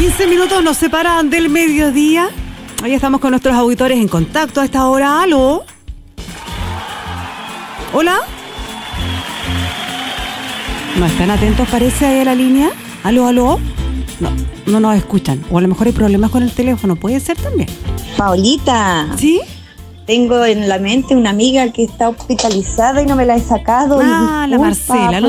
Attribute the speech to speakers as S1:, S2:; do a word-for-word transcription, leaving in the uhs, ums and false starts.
S1: quince minutos nos separan del mediodía. Hoy estamos con nuestros auditores en contacto a esta hora. ¿Aló? ¿Hola? ¿No están atentos, parece, ahí a la línea? ¿Aló, aló? No, no nos escuchan. O a lo mejor hay problemas con el teléfono. Puede ser también.
S2: Paolita.
S1: ¿Sí?
S2: Tengo en la mente una amiga que está hospitalizada y no me la he sacado.
S1: Ah,
S2: y
S1: la Marcela.